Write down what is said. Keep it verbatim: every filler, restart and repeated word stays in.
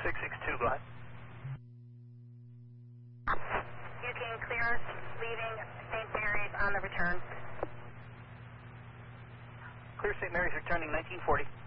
six six two, go ahead. You can clear leaving Saint Mary's on the return. Clear Saint Mary's returning nineteen forty.